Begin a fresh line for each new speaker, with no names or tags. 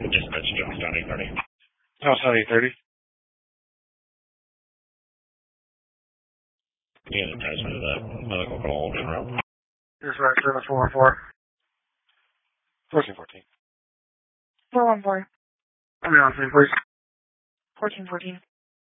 Dispatch Johnstown 830.
Johnstown 830.
Yeah, attachment to that medical call in route.
Dispatch 744. 1414.
414.
I'm on scene, please.
1414.